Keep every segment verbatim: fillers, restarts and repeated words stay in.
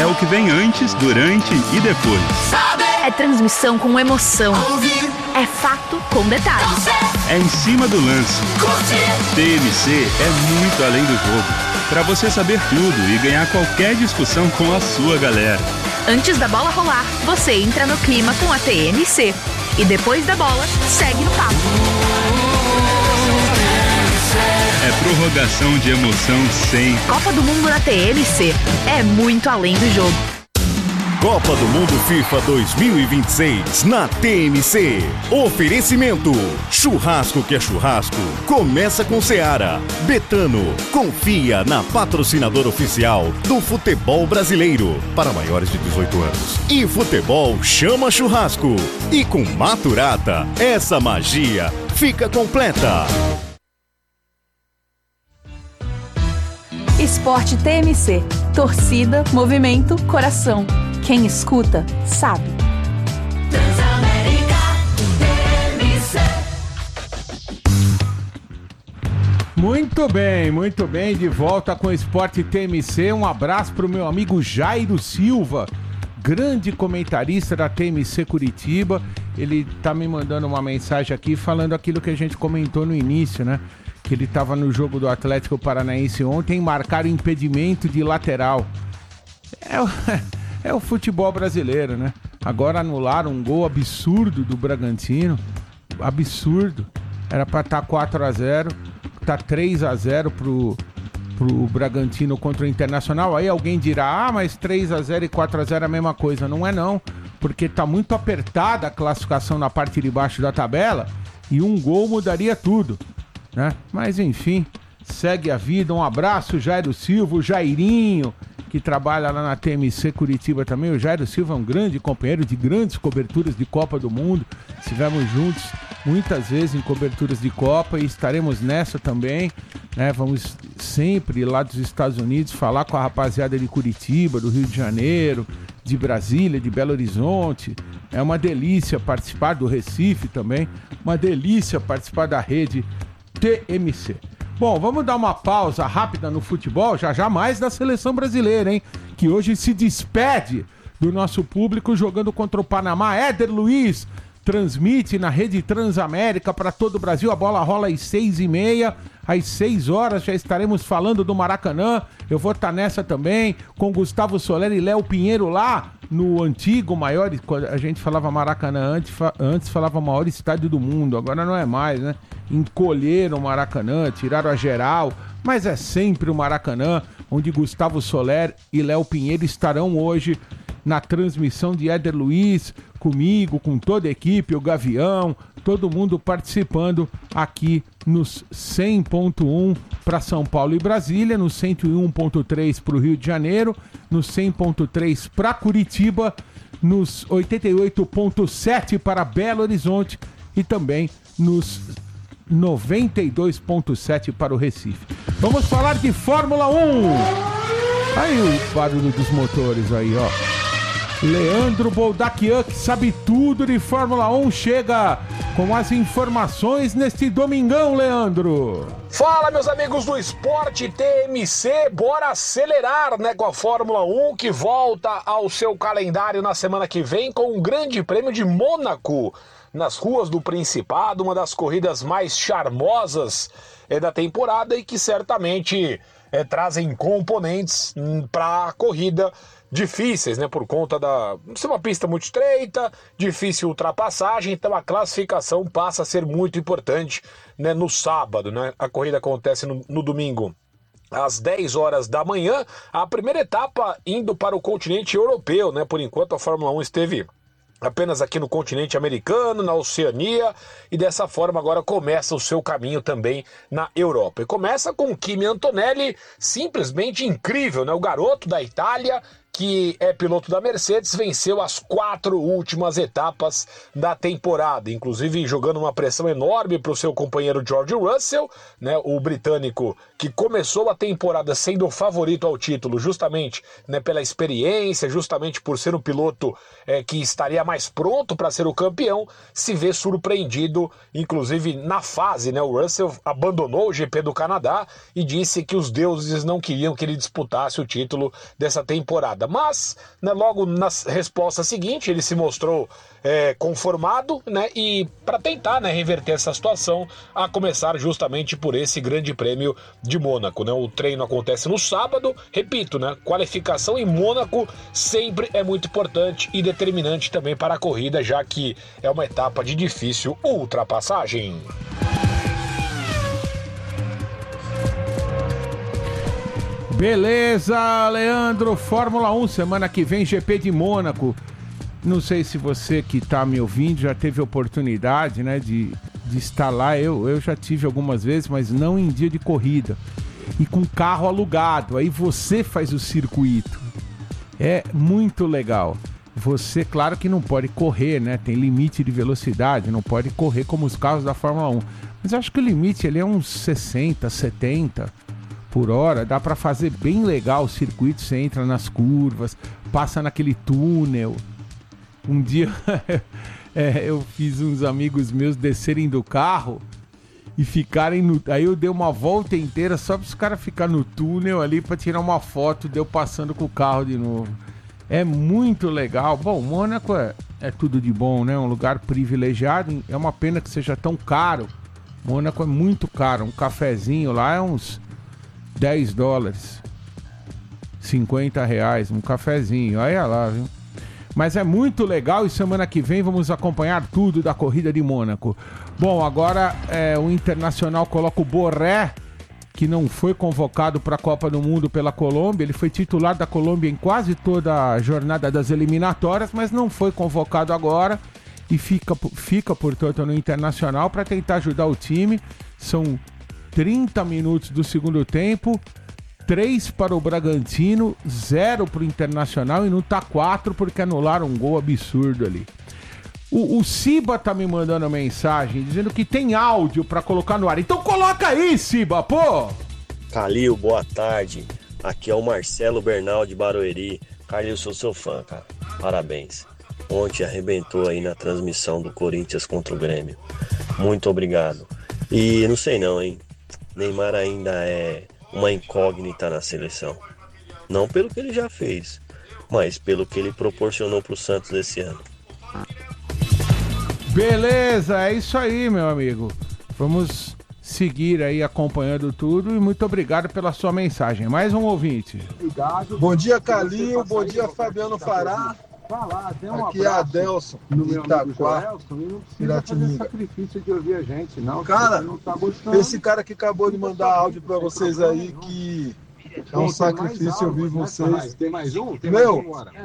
o que vem antes, durante e depois. É transmissão com emoção. É fato com detalhes. É em cima do lance. T M C é muito além do jogo. Para você saber tudo e ganhar qualquer discussão com a sua galera. Antes da bola rolar, você entra no clima com a T M C. E depois da bola, segue no papo. É prorrogação de emoção sem... Copa do Mundo na T M C. É muito além do jogo. Copa do Mundo FIFA dois mil e vinte e seis na T M C. Oferecimento: churrasco que é churrasco. Começa com Seara. Betano. Confia na patrocinadora oficial do futebol brasileiro para maiores de dezoito anos. E futebol chama churrasco. E com Maturata, essa magia fica completa. Esporte T M C. Torcida, movimento, coração. Quem escuta, sabe. Transamérica T M C. Muito bem, muito bem. De volta com o Esporte T M C. Um abraço para o meu amigo Jairo Silva, grande comentarista da T M C Curitiba. Ele tá me mandando uma mensagem aqui falando aquilo que a gente comentou no início, né? Que ele estava no jogo do Atlético Paranaense ontem, marcaram impedimento de lateral. É o... É o futebol brasileiro, né? Agora anularam um gol absurdo do Bragantino. Absurdo. Era pra estar quatro a zero. Tá três a zero pro, pro Bragantino contra o Internacional. Aí alguém dirá, ah, mas três a zero e quatro a zero é a mesma coisa. Não é não. Porque tá muito apertada a classificação na parte de baixo da tabela. E um gol mudaria tudo, né? Mas enfim, segue a vida. Um abraço, Jairo Silva, o Jairinho, que trabalha lá na T M C Curitiba também. O Jairo Silva é um grande companheiro de grandes coberturas de Copa do Mundo. Estivemos juntos muitas vezes em coberturas de Copa e estaremos nessa também, né? Vamos sempre lá dos Estados Unidos falar com a rapaziada de Curitiba, do Rio de Janeiro, de Brasília, de Belo Horizonte. É uma delícia participar do Recife também. Uma delícia participar da rede T M C. Bom, vamos dar uma pausa rápida no futebol, já já mais da seleção brasileira, hein? Que hoje se despede do nosso público jogando contra o Panamá. Éder Luiz transmite na rede Transamérica para todo o Brasil. A bola rola às seis e meia, às seis horas já estaremos falando do Maracanã. Eu vou estar nessa também com Gustavo Soler e Léo Pinheiro lá no antigo maior, a gente falava Maracanã antes, antes falava maior estádio do mundo, agora não é mais, né? Encolheram o Maracanã, tiraram a geral, mas é sempre o Maracanã, onde Gustavo Soler e Léo Pinheiro estarão hoje na transmissão de Éder Luiz, comigo, com toda a equipe, o Gavião, todo mundo participando aqui nos cem ponto um para São Paulo e Brasília, no cento e um ponto três para o Rio de Janeiro, no cem ponto três para Curitiba, nos oitenta e oito ponto sete para Belo Horizonte e também nos noventa e dois ponto sete para o Recife. Vamos falar de Fórmula um. Aí o barulho dos motores aí, ó. Leandro Boldaquian, que sabe tudo de Fórmula um, chega com as informações neste domingão, Leandro. Fala, meus amigos do Esporte T M C, bora acelerar, né, com a Fórmula um, que volta ao seu calendário na semana que vem com o Grande Prêmio de Mônaco, nas ruas do Principado, uma das corridas mais charmosas é, da temporada e que certamente é, trazem componentes para a corrida difíceis, né, por conta da ser uma pista muito estreita, difícil ultrapassagem, então a classificação passa a ser muito importante, né, no sábado, né, a corrida acontece no, no domingo às dez horas da manhã, a primeira etapa indo para o continente europeu, né, por enquanto a Fórmula um esteve apenas aqui no continente americano, na Oceania, e dessa forma agora começa o seu caminho também na Europa. E começa com o Kimi Antonelli, simplesmente incrível, né? O garoto da Itália, que é piloto da Mercedes, venceu as quatro últimas etapas da temporada, inclusive jogando uma pressão enorme para o seu companheiro George Russell, né, o britânico que começou a temporada sendo o favorito ao título justamente, né, pela experiência, justamente por ser um piloto é, que estaria mais pronto para ser o campeão, se vê surpreendido, inclusive na fase, né, o Russell abandonou o G P do Canadá e disse que os deuses não queriam que ele disputasse o título dessa temporada. Mas, né, logo na resposta seguinte, ele se mostrou é, conformado, né, e para tentar, né, reverter essa situação, a começar justamente por esse grande prêmio de Mônaco, né? O treino acontece no sábado, repito, né, qualificação em Mônaco sempre é muito importante e determinante também para a corrida, já que é uma etapa de difícil ultrapassagem. Beleza, Leandro, Fórmula um, semana que vem, G P de Mônaco. Não sei se você que está me ouvindo já teve oportunidade, né, de, de estar lá. Eu, eu já tive algumas vezes, mas não em dia de corrida. E com carro alugado, aí você faz o circuito. É muito legal. Você, claro que não pode correr, né, tem limite de velocidade, não pode correr como os carros da Fórmula um. Mas acho que o limite ele é uns sessenta, setenta por hora, dá pra fazer bem legal o circuito, você entra nas curvas, passa naquele túnel. Um dia é, eu fiz uns amigos meus descerem do carro e ficarem no... Aí eu dei uma volta inteira só para os caras ficarem no túnel ali para tirar uma foto de eu passando com o carro de novo. É muito legal. Bom, Mônaco é, é tudo de bom, né? Um lugar privilegiado. É uma pena que seja tão caro. Mônaco é muito caro. Um cafezinho lá é uns dez dólares. cinquenta reais. Um cafezinho. Olha lá, viu? Mas é muito legal e semana que vem vamos acompanhar tudo da corrida de Mônaco. Bom, agora é, o Internacional coloca o Borré, que não foi convocado para a Copa do Mundo pela Colômbia. Ele foi titular da Colômbia em quase toda a jornada das eliminatórias, mas não foi convocado agora e fica, fica portanto, no Internacional para tentar ajudar o time. São trinta minutos do segundo tempo. três para o Bragantino, zero para o Internacional e não tá quatro porque anularam um gol absurdo ali. O, o Siba tá me mandando mensagem dizendo que tem áudio para colocar no ar. Então coloca aí, Siba, pô! Calil, boa tarde. Aqui é o Marcelo Bernal de Barueri. Calil, sou seu fã, cara. Parabéns. Ontem arrebentou aí na transmissão do Corinthians contra o Grêmio. Muito obrigado. E não sei não, hein? Neymar ainda é uma incógnita na seleção. Não pelo que ele já fez, mas pelo que ele proporcionou pro Santos esse ano. Beleza, é isso aí, meu amigo. Vamos seguir aí acompanhando tudo e muito obrigado pela sua mensagem. Mais um ouvinte. Bom dia, Calil. Bom dia, Fabiano Fará. Aqui é Adelson, de Itaquá, Piratininga. Sacrifício de ouvir a gente, não. Cara, não tá gostando. Esse cara que acabou de mandar áudio pra vocês aí, que é um sacrifício ouvir vocês. Tem mais um? Meu,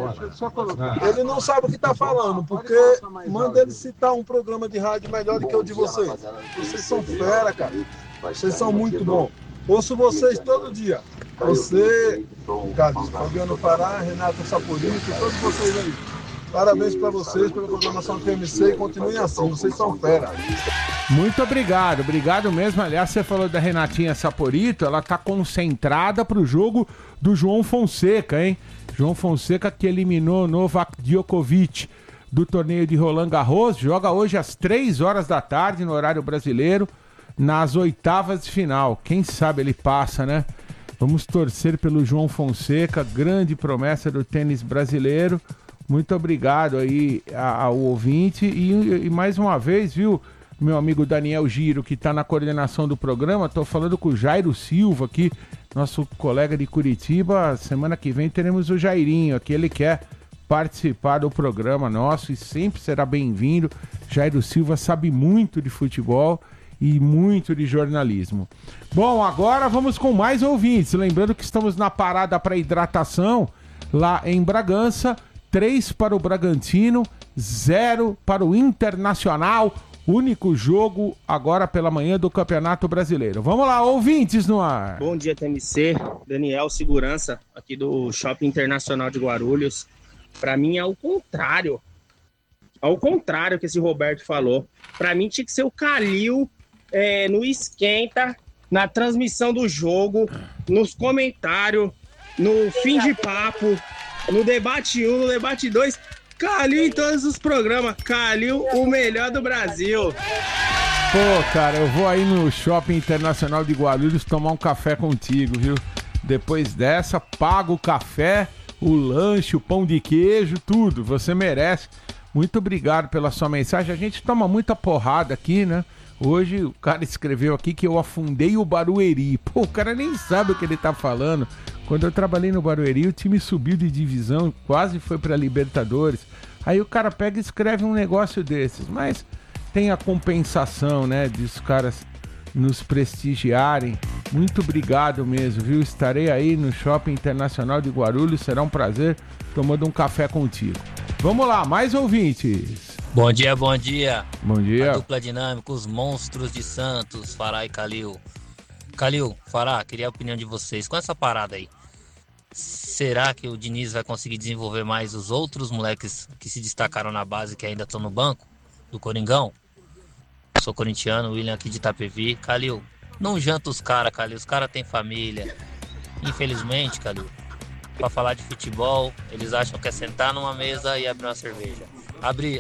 ele não sabe o que tá falando, porque manda ele citar um programa de rádio melhor do que o de vocês. Vocês são fera, cara. Vocês são muito bons. Ouço vocês todo dia. Você, Carlos, Fabiano Pará, Renato Saporito, todos vocês aí. Parabéns pra vocês pela programação do T M C e continuem assim, vocês são fera. Muito obrigado, obrigado mesmo. Aliás, você falou da Renatinha Saporito, ela tá concentrada pro jogo do João Fonseca, hein? João Fonseca que eliminou Novak Djokovic do torneio de Roland Garros, joga hoje às três horas da tarde no horário brasileiro, nas oitavas de final. Quem sabe ele passa, né? Vamos torcer pelo João Fonseca, grande promessa do tênis brasileiro. Muito obrigado aí ao ouvinte. E, e mais uma vez, viu, meu amigo Daniel Giro, que está na coordenação do programa. Estou falando com o Jairo Silva aqui, nosso colega de Curitiba. Semana que vem teremos o Jairinho aqui. Ele quer participar do programa nosso e sempre será bem-vindo. Jairo Silva sabe muito de futebol e muito de jornalismo. Bom, agora vamos com mais ouvintes. Lembrando que estamos na parada para hidratação lá em Bragança. três para o Bragantino, zero para o Internacional. Único jogo agora pela manhã do Campeonato Brasileiro. Vamos lá, ouvintes no ar. Bom dia, T M C. Daniel Segurança, aqui do Shopping Internacional de Guarulhos. Para mim é o contrário. Ao contrário que esse Roberto falou. Para mim tinha que ser o Calil é, no esquenta, na transmissão do jogo, nos comentários, no fim de papo, no debate um, no debate dois. Calil em todos os programas. Calil, o melhor do Brasil. Pô, cara, eu vou aí no Shopping Internacional de Guarulhos tomar um café contigo, viu? Depois dessa, pago o café, o lanche, o pão de queijo, tudo. Você merece. Muito obrigado pela sua mensagem. A gente toma muita porrada aqui, né? Hoje o cara escreveu aqui que eu afundei o Barueri. Pô, o cara nem sabe o que ele tá falando. Quando eu trabalhei no Barueri, o time subiu de divisão, quase foi pra Libertadores. Aí o cara pega e escreve um negócio desses. Mas tem a compensação, né, dos caras nos prestigiarem. Muito obrigado mesmo, viu? Estarei aí no Shopping Internacional de Guarulhos. Será um prazer tomando um café contigo. Vamos lá, mais ouvintes. Bom dia, bom dia. Bom dia. A dupla dinâmica, os monstros de Santos, Fará e Calil. Calil, Fará, queria a opinião de vocês. Com essa parada aí, será que o Diniz vai conseguir desenvolver mais os outros moleques que se destacaram na base, que ainda estão no banco, do Coringão? Sou corintiano, William aqui de Itapevi. Calil, não janta os caras, Calil. Os caras têm família. Infelizmente, Calil, pra falar de futebol, eles acham que é sentar numa mesa e abrir uma cerveja. Abre...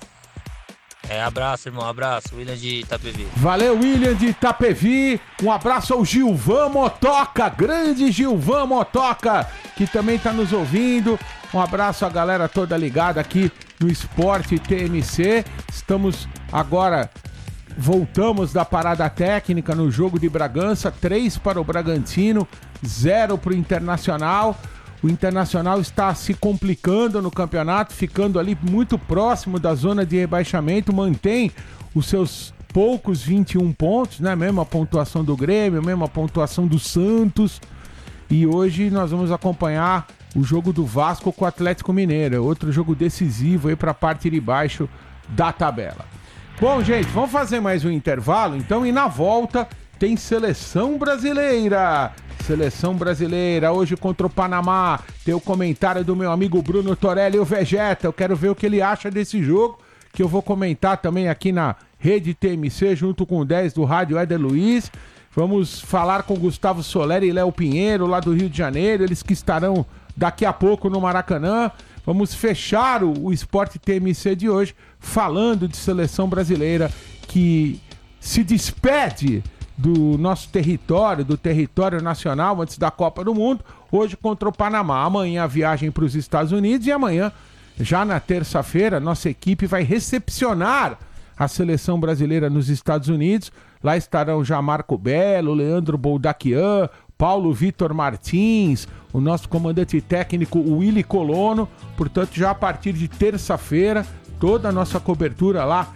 É, abraço, irmão, abraço. William de Itapevi. Valeu, William de Itapevi. Um abraço ao Gilvan Motoca, grande Gilvan Motoca, que também tá nos ouvindo. Um abraço à galera toda ligada aqui no Esporte T M C. Estamos agora... Voltamos da parada técnica no jogo de Bragança, três para o Bragantino, zero para o Internacional. O Internacional está se complicando no campeonato, ficando ali muito próximo da zona de rebaixamento, mantém os seus poucos vinte e um pontos, né? Mesma pontuação do Grêmio, mesma pontuação do Santos. E hoje nós vamos acompanhar o jogo do Vasco com o Atlético Mineiro, outro jogo decisivo aí para a parte de baixo da tabela. Bom, gente, vamos fazer mais um intervalo, então, e na volta tem Seleção Brasileira. Seleção Brasileira, hoje contra o Panamá. Tem o comentário do meu amigo Bruno Torelli, o Vegeta. Eu quero ver o que ele acha desse jogo, que eu vou comentar também aqui na Rede T M C, junto com o dez do Rádio Éder Luiz. Vamos falar com Gustavo Soler e Léo Pinheiro, lá do Rio de Janeiro, eles que estarão daqui a pouco no Maracanã. Vamos fechar o, o Esporte T M C de hoje falando de Seleção Brasileira, que se despede do nosso território, do território nacional antes da Copa do Mundo, hoje contra o Panamá. Amanhã a viagem para os Estados Unidos e amanhã, já na terça-feira, nossa equipe vai recepcionar a Seleção Brasileira nos Estados Unidos. Lá estarão já Marco Belo, Leandro Boldaquian, Paulo Vitor Martins, o nosso comandante técnico, o Willy Colono. Portanto, já a partir de terça-feira, toda a nossa cobertura lá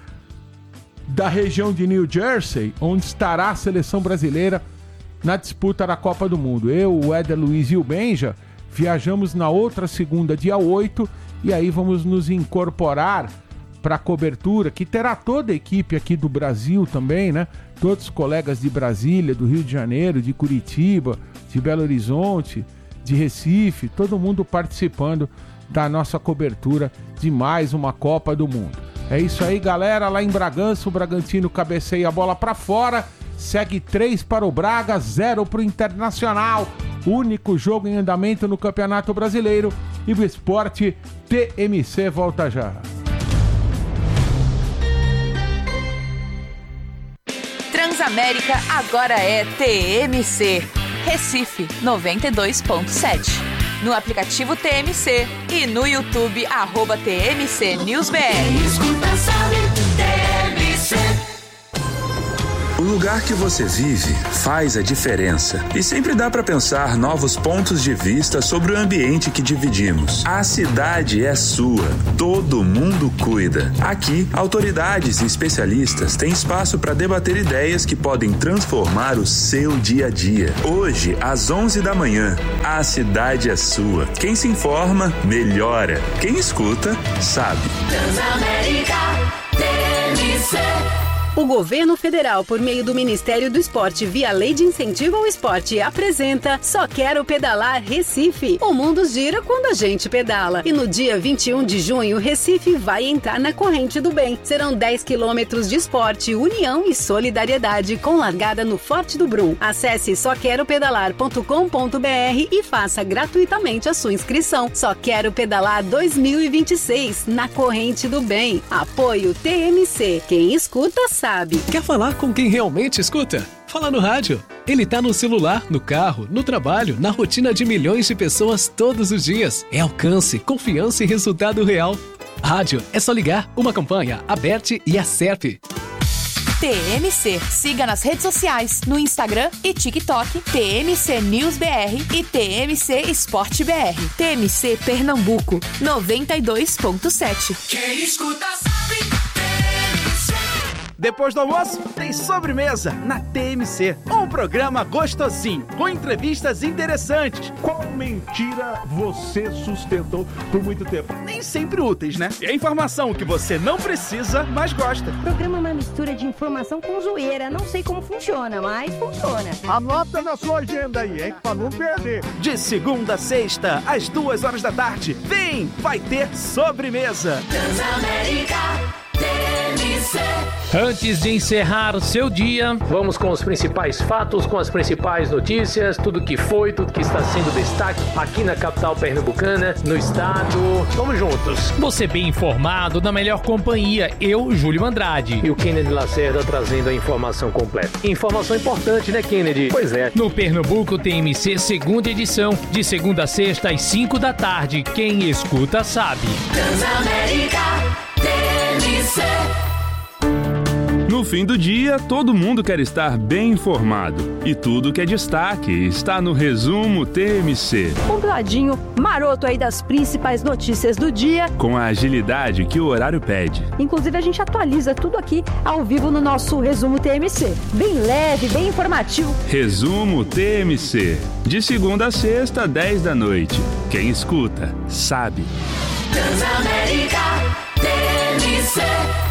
da região de New Jersey, onde estará a Seleção Brasileira na disputa da Copa do Mundo. Eu, o Éder Luiz e o Benja viajamos na outra segunda, dia oito, e aí vamos nos incorporar para a cobertura, que terá toda a equipe aqui do Brasil também, né? Todos os colegas de Brasília, do Rio de Janeiro, de Curitiba, de Belo Horizonte, de Recife, todo mundo participando da nossa cobertura de mais uma Copa do Mundo. É isso aí, galera. Lá em Bragança, o Bragantino cabeceia a bola para fora, segue três para o Braga, zero para o Internacional. Único jogo em andamento no Campeonato Brasileiro. E o Esporte T M C volta já. Transamérica agora é T M C. Recife noventa e dois ponto sete. No aplicativo T M C e no YouTube, arroba T M C News B R. Quem escuta sabe, T M C. O lugar que você vive faz a diferença. E sempre dá para pensar novos pontos de vista sobre o ambiente que dividimos. A cidade é sua. Todo mundo cuida. Aqui, autoridades e especialistas têm espaço para debater ideias que podem transformar o seu dia a dia. Hoje, às onze da manhã, a cidade é sua. Quem se informa, melhora. Quem escuta, sabe. Transamérica, T M C. O governo federal, por meio do Ministério do Esporte, via Lei de Incentivo ao Esporte, apresenta Só Quero Pedalar Recife. O mundo gira quando a gente pedala. E no dia vinte e um de junho, Recife vai entrar na corrente do bem. Serão dez quilômetros de esporte, união e solidariedade, com largada no Forte do Brum. Acesse só quero pedalar ponto com ponto b r e faça gratuitamente a sua inscrição. Só Quero Pedalar dois mil e vinte e seis, na corrente do bem. Apoio T M C. Quem escuta, sabe. Quer falar com quem realmente escuta? Fala no rádio. Ele tá no celular, no carro, no trabalho, na rotina de milhões de pessoas todos os dias. É alcance, confiança e resultado real. Rádio, é só ligar. Uma campanha, Aberte e Acerpe. T M C. Siga nas redes sociais, no Instagram e TikTok, T M C News B R e T M C Esporte B R. T M C Pernambuco, noventa e dois ponto sete. Quem escuta sabe. Depois do almoço, tem sobremesa na T M C. Um programa gostosinho, com entrevistas interessantes. Qual mentira você sustentou por muito tempo? Nem sempre úteis, né? E a informação que você não precisa, mas gosta. O programa é uma mistura de informação com zoeira. Não sei como funciona, mas funciona. Anota na sua agenda aí, hein? Pra não perder. De segunda a sexta, às duas horas da tarde. Vem, vai ter sobremesa. Transamérica. Antes de encerrar o seu dia, vamos com os principais fatos, com as principais notícias, tudo que foi, tudo que está sendo destaque aqui na capital pernambucana, no estado. Vamos juntos. Você bem informado, na melhor companhia, eu, Júlio Andrade. E o Kennedy Lacerda trazendo a informação completa. Informação importante, né, Kennedy? Pois é. No Pernambuco T M C, segunda edição, de segunda a sexta às cinco da tarde. Quem escuta sabe. Transamérica T M C. No fim do dia, todo mundo quer estar bem informado. E tudo que é destaque está no Resumo T M C. Compiladinho maroto aí das principais notícias do dia. Com a agilidade que o horário pede. Inclusive, a gente atualiza tudo aqui ao vivo no nosso Resumo T M C. Bem leve, bem informativo. Resumo T M C. De segunda a sexta, dez da noite. Quem escuta, sabe. Transamérica T M C.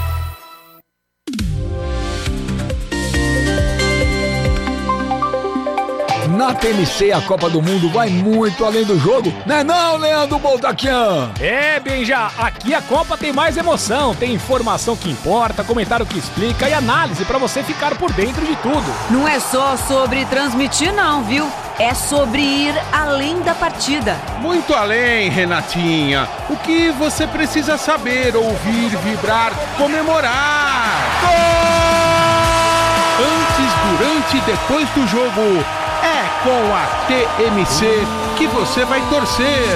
Na T M C, a Copa do Mundo vai muito além do jogo, né não, Leandro Boldaquian? É, Benja, aqui a Copa tem mais emoção, tem informação que importa, comentário que explica e análise pra você ficar por dentro de tudo. Não é só sobre transmitir não, viu? É sobre ir além da partida. Muito além, Renatinha. O que você precisa saber, ouvir, vibrar, comemorar. Gol! Antes, durante e depois do jogo. É com a T M C que você vai torcer.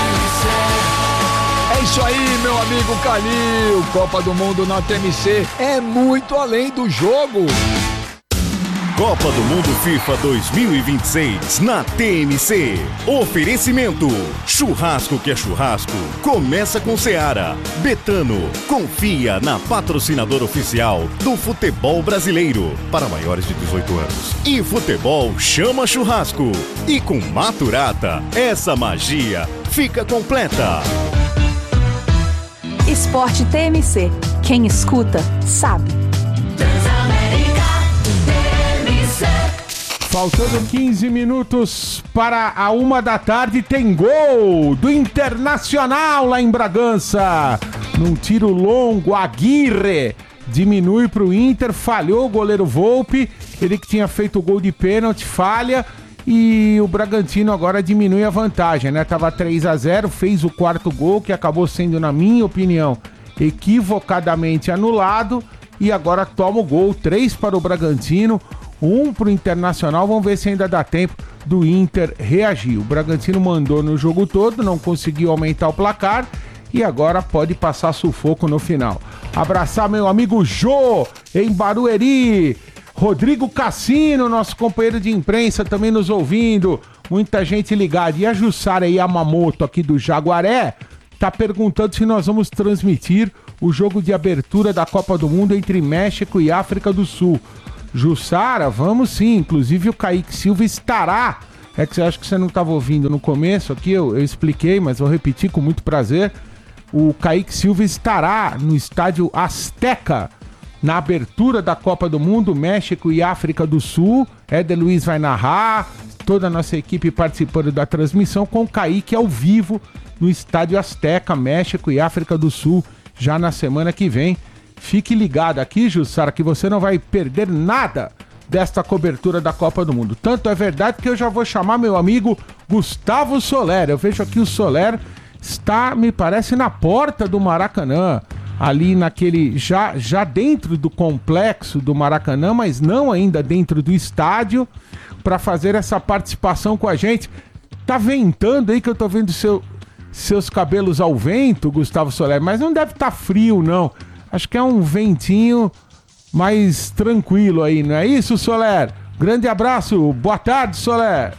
É isso aí, meu amigo Calil. Copa do Mundo na T M C é muito além do jogo. Copa do Mundo FIFA dois mil e vinte e seis na T M C. Oferecimento: churrasco que é churrasco. Começa com Seara. Betano. Confia na patrocinadora oficial do futebol brasileiro para maiores de dezoito anos. E futebol chama churrasco. E com Maturata, essa magia fica completa. Esporte T M C. Quem escuta, sabe. Faltando quinze minutos para a uma da tarde, tem gol do Internacional lá em Bragança. Num tiro longo, Aguirre diminui para o Inter, falhou o goleiro Volpi, ele que tinha feito o gol de pênalti, falha, e o Bragantino agora diminui a vantagem, né? Tava três a zero, fez o quarto gol, que acabou sendo, na minha opinião, equivocadamente anulado, e agora toma o gol, três para o Bragantino, um pro Internacional. Vamos ver se ainda dá tempo do Inter reagir. O Bragantino mandou no jogo todo, não conseguiu aumentar o placar e agora pode passar sufoco no final. Abraçar meu amigo Jô em Barueri, Rodrigo Cassino, nosso companheiro de imprensa, também nos ouvindo, muita gente ligada. E a Jussara Yamamoto aqui do Jaguaré tá perguntando se nós vamos transmitir o jogo de abertura da Copa do Mundo entre México e África do Sul. Jussara, vamos sim, inclusive o Kaique Silva estará, é que eu acho que você não estava ouvindo no começo aqui, eu, eu expliquei, mas vou repetir com muito prazer, o Kaique Silva estará no estádio Azteca, na abertura da Copa do Mundo, México e África do Sul. Éder Luiz vai narrar, toda a nossa equipe participando da transmissão com o Kaique ao vivo no estádio Azteca, México e África do Sul, já na semana que vem. Fique ligado aqui, Jussara, que você não vai perder nada desta cobertura da Copa do Mundo. Tanto é verdade que eu já vou chamar meu amigo Gustavo Soler. Eu vejo aqui o Soler está, me parece, na porta do Maracanã. ali naquele, já, já dentro do complexo do Maracanã, mas não ainda dentro do estádio, para fazer essa participação com a gente. Tá ventando aí que eu tô vendo seu, seus cabelos ao vento, Gustavo Soler, mas não deve estar tá frio, não. Acho que é um ventinho mais tranquilo aí, não é isso, Soler? Grande abraço, boa tarde, Soler.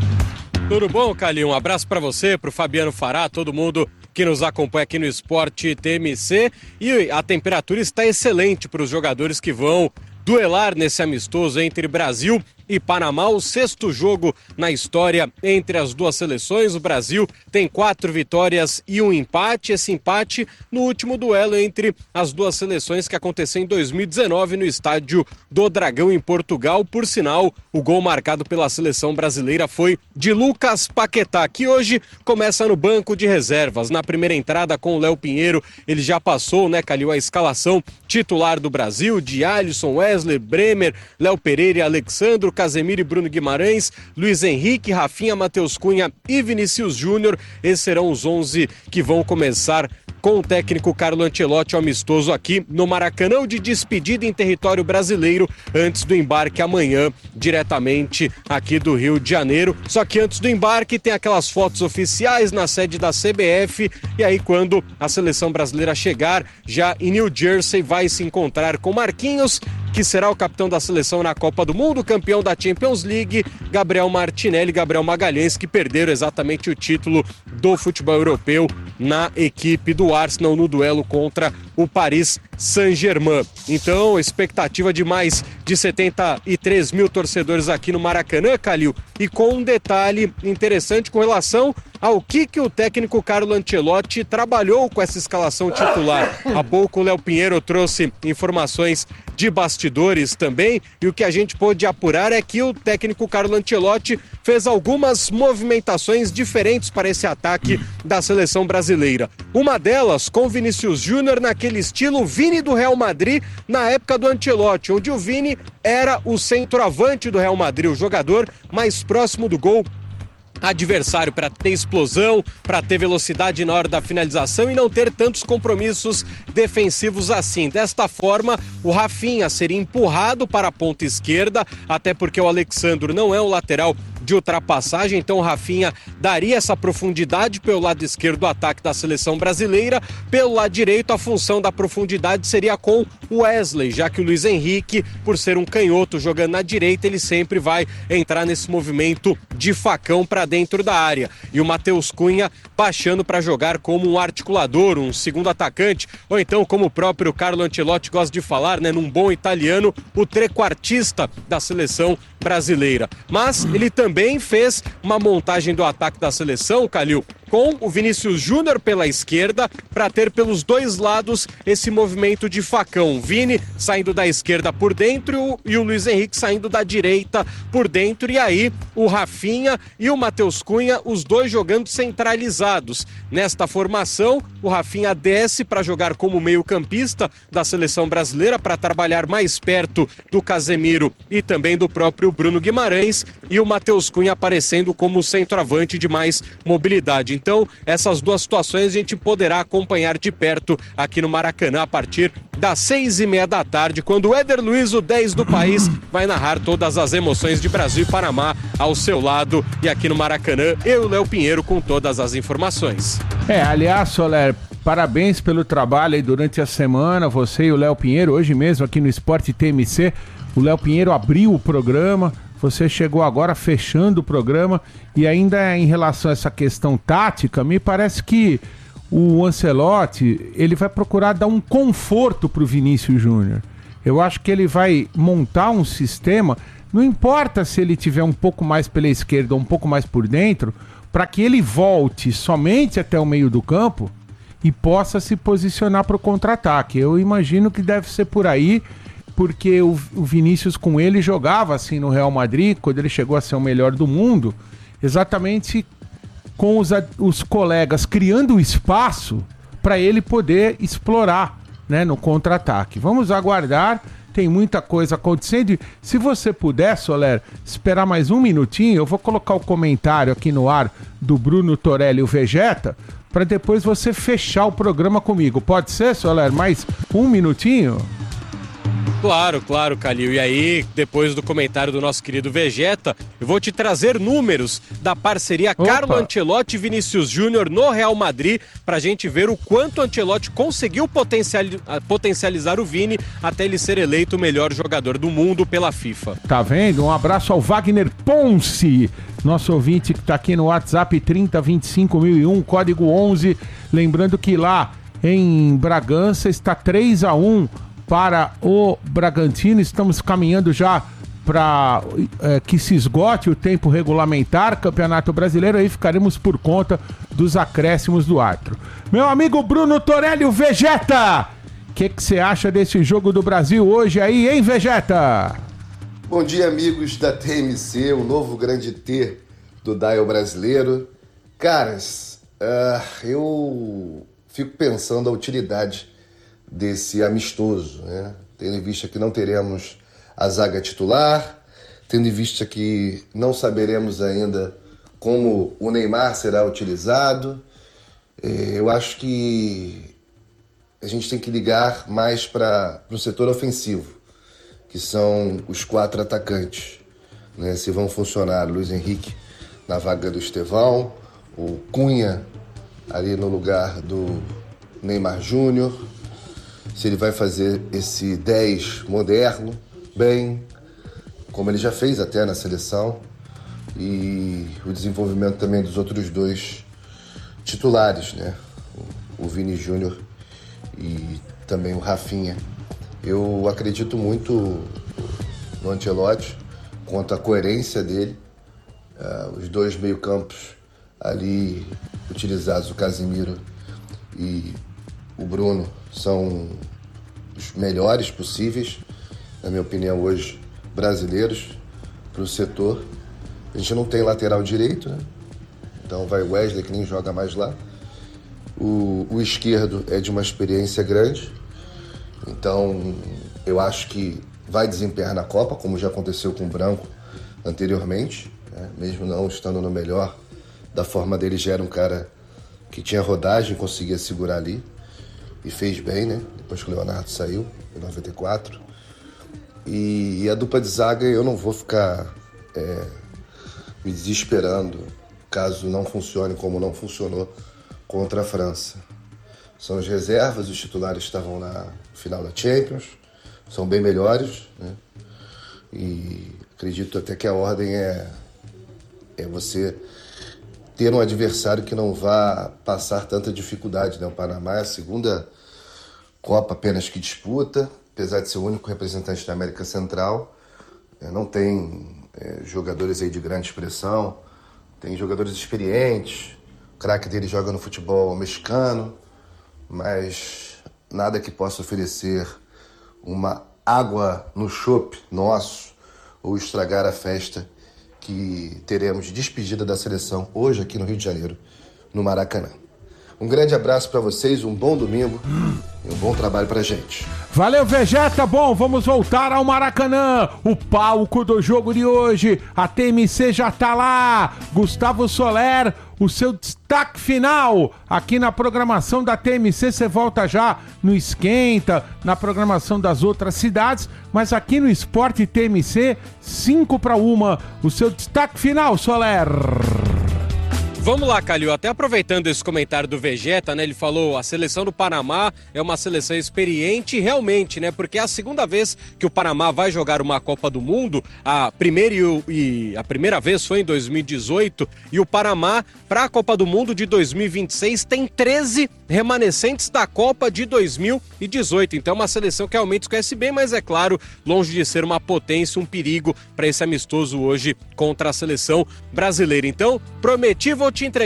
Tudo bom, Calil? Um abraço para você, pro Fabiano Fará, todo mundo que nos acompanha aqui no Esporte T M C. E a temperatura está excelente para os jogadores que vão duelar nesse amistoso entre Brasil e Panamá, o sexto jogo na história entre as duas seleções. O Brasil tem quatro vitórias e um empate. Esse empate no último duelo entre as duas seleções que aconteceu em dois mil e dezenove no estádio do Dragão, em Portugal. Por sinal, o gol marcado pela seleção brasileira foi de Lucas Paquetá, que hoje começa no banco de reservas. Na primeira entrada com o Léo Pinheiro, ele já passou, né, Calil, a escalação titular do Brasil, de Alisson, Wesley, Bremer, Léo Pereira e Alexandro, Casemiro e Bruno Guimarães, Luiz Henrique, Rafinha, Matheus Cunha e Vinícius Júnior. Esses serão os onze que vão começar com o técnico Carlo Ancelotti, amistoso aqui no Maracanã, de despedida em território brasileiro, antes do embarque amanhã, diretamente aqui do Rio de Janeiro. Só que antes do embarque tem aquelas fotos oficiais na sede da C B F, e aí quando a seleção brasileira chegar, já em New Jersey, vai se encontrar com Marquinhos, que será o capitão da seleção na Copa do Mundo, campeão da Champions League, Gabriel Martinelli e Gabriel Magalhães, que perderam exatamente o título do futebol europeu na equipe do Arsenal no duelo contra o Paris Saint-Germain. Então, expectativa de mais de setenta e três mil torcedores aqui no Maracanã, Calil, e com um detalhe interessante com relação ao que, que o técnico Carlo Ancelotti trabalhou com essa escalação titular. Há pouco o Léo Pinheiro trouxe informações de bastidores também, e o que a gente pôde apurar é que o técnico Carlo Ancelotti fez algumas movimentações diferentes para esse ataque da seleção brasileira. Uma delas com Vinícius Júnior naquele estilo Vini do Real Madrid na época do Ancelotti, onde o Vini era o centroavante do Real Madrid, o jogador mais próximo do gol adversário, para ter explosão, para ter velocidade na hora da finalização e não ter tantos compromissos defensivos assim. Desta forma, o Rafinha seria empurrado para a ponta esquerda, até porque o Alexandro não é um lateral de ultrapassagem, então o Rafinha daria essa profundidade pelo lado esquerdo do ataque da seleção brasileira. Pelo lado direito, a função da profundidade seria com o Wesley, já que o Luiz Henrique, por ser um canhoto jogando na direita, ele sempre vai entrar nesse movimento de facão para dentro da área. E o Matheus Cunha baixando para jogar como um articulador, um segundo atacante, ou então, como o próprio Carlo Ancelotti gosta de falar, né, num bom italiano, o trequartista da seleção brasileira. Mas ele também fez uma montagem do ataque da seleção, Calil, com o Vinícius Júnior pela esquerda, para ter pelos dois lados esse movimento de facão. Vini saindo da esquerda por dentro e o Luiz Henrique saindo da direita por dentro, e aí o Rafinha e o Matheus Cunha, os dois jogando centralizados. Nesta formação, o Rafinha desce para jogar como meio-campista da seleção brasileira, para trabalhar mais perto do Casemiro e também do próprio Bruno Guimarães, e o Matheus Cunha aparecendo como centroavante de mais mobilidade. Então, essas duas situações a gente poderá acompanhar de perto aqui no Maracanã a partir das seis e meia da tarde, quando o Éder Luiz, o dez do país, vai narrar todas as emoções de Brasil e Panamá ao seu lado. E aqui no Maracanã, eu e o Léo Pinheiro com todas as informações. É, aliás, Soler, parabéns pelo trabalho aí durante a semana, você e o Léo Pinheiro, hoje mesmo aqui no Esporte T M C. O Léo Pinheiro abriu o programa, você chegou agora fechando o programa, e ainda em relação a essa questão tática, me parece que o Ancelotti, ele vai procurar dar um conforto para o Vinícius Júnior. Eu acho que ele vai montar um sistema, não importa se ele tiver um pouco mais pela esquerda ou um pouco mais por dentro, para que ele volte somente até o meio do campo e possa se posicionar para o contra-ataque. Eu imagino que deve ser por aí, porque o, o Vinícius com ele jogava assim no Real Madrid, quando ele chegou a ser o melhor do mundo, exatamente com os, os colegas criando espaço para ele poder explorar, né, no contra-ataque. Vamos aguardar, tem muita coisa acontecendo. E se você puder, Soler, esperar mais um minutinho, eu vou colocar o comentário aqui no ar do Bruno Torelli e o Vegeta, para depois você fechar o programa comigo. Pode ser, Soler? Mais um minutinho? Claro, claro, Calil. E aí, depois do comentário do nosso querido Vegeta, eu vou te trazer números da parceria Opa. Carlo Ancelotti e Vinícius Júnior no Real Madrid, pra gente ver o quanto o Ancelotti conseguiu potencializar o Vini até ele ser eleito o melhor jogador do mundo pela FIFA. Tá vendo? Um abraço ao Wagner Ponce, nosso ouvinte que tá aqui no WhatsApp trinta, vinte e cinco mil e um, código onze. Lembrando que lá em Bragança está três a um para o Bragantino. Estamos caminhando já para é, que se esgote o tempo regulamentar, Campeonato Brasileiro, aí ficaremos por conta dos acréscimos do árbitro. Meu amigo Bruno Torelli, o Vegeta, o que você acha desse jogo do Brasil hoje aí, hein, Vegeta? Bom dia, amigos da T M C, o novo grande T do Dial brasileiro. Caras, uh, eu fico pensando a utilidade desse amistoso, né? Tendo em vista que não teremos a zaga titular, tendo em vista que não saberemos ainda como o Neymar será utilizado, eu acho que a gente tem que ligar mais para o setor ofensivo, que são os quatro atacantes, né? Se vão funcionar Luiz Henrique na vaga do Estevão, o Cunha ali no lugar do Neymar Júnior, se ele vai fazer esse dez moderno, bem, como ele já fez até na seleção, e o desenvolvimento também dos outros dois titulares, né? O Vini Júnior e também o Rafinha. Eu acredito muito no Ancelotti, quanto à coerência dele, uh, os dois meio-campos ali utilizados, o Casemiro e o Bruno, são os melhores possíveis, na minha opinião, hoje, brasileiros, para o setor. A gente não tem lateral direito, né? Então vai o Wesley, que nem joga mais lá. O, o esquerdo é de uma experiência grande, então eu acho que vai desempenhar na Copa, como já aconteceu com o Branco anteriormente, né? Mesmo não estando no melhor da forma dele, já era um cara que tinha rodagem, conseguia segurar ali. E fez bem, né? Depois que o Leonardo saiu, em noventa e quatro. E, e a dupla de zaga, eu não vou ficar é, me desesperando caso não funcione como não funcionou contra a França. São as reservas, os titulares estavam na final da Champions, são bem melhores, né? E acredito até que a ordem é, é você ter um adversário que não vá passar tanta dificuldade, né? O Panamá é a segunda Copa apenas que disputa, apesar de ser o único representante da América Central, não tem é, jogadores aí de grande expressão, tem jogadores experientes, o craque dele joga no futebol mexicano, mas nada que possa oferecer uma água no chope nosso ou estragar a festa que teremos de despedida da seleção hoje aqui no Rio de Janeiro, no Maracanã. Um grande abraço para vocês, um bom domingo e um bom trabalho pra gente. Valeu, Vegeta. Bom, vamos voltar ao Maracanã, o palco do jogo de hoje. A T M C já tá lá. Gustavo Soler, o seu destaque final aqui na programação da T M C. Você volta já no Esquenta, na programação das outras cidades, mas aqui no Esporte T M C, cinco para uma. O seu destaque final, Soler. Vamos lá, Calil, até aproveitando esse comentário do Vegeta, né, ele falou a seleção do Panamá é uma seleção experiente, realmente, né, porque é a segunda vez que o Panamá vai jogar uma Copa do Mundo, a primeira, e, o, e a primeira vez foi em dois mil e dezoito, e o Panamá, para a Copa do Mundo de dois mil e vinte e seis, tem treze remanescentes da Copa de dois mil e dezoito, então é uma seleção que realmente conhece bem, mas é claro, longe de ser uma potência, um perigo para esse amistoso hoje contra a seleção brasileira. Então, prometi, vou te entregar